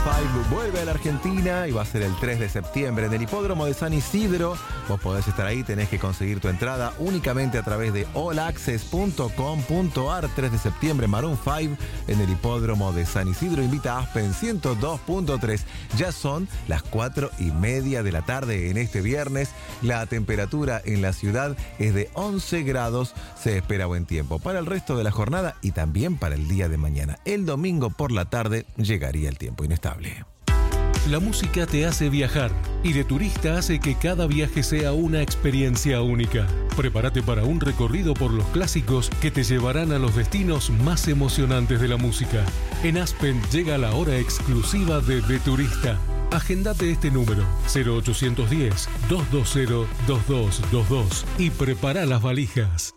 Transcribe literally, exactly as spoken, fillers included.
cinco vuelve a la Argentina y va a ser el tres de septiembre en el hipódromo de San Isidro. Vos podés estar ahí, tenés que conseguir tu entrada únicamente a través de all access punto com punto ar. tres de septiembre, Maroon cinco en el hipódromo de San Isidro. Invita a Aspen ciento dos punto tres. Ya son las cuatro y media de la tarde en este viernes. La temperatura en la ciudad es de once grados. Se espera buen tiempo para el resto de la jornada y también para el día de mañana. El domingo por la tarde llegaría el tiempo inestable. La música te hace viajar y de turista hace que cada viaje sea una experiencia única. Prepárate para un recorrido por los clásicos que te llevarán a los destinos más emocionantes de la música. En Aspen llega la hora exclusiva de De Turista. Agendate este número cero ochocientos diez, doscientos veinte, veintidós veintidós y prepara las valijas.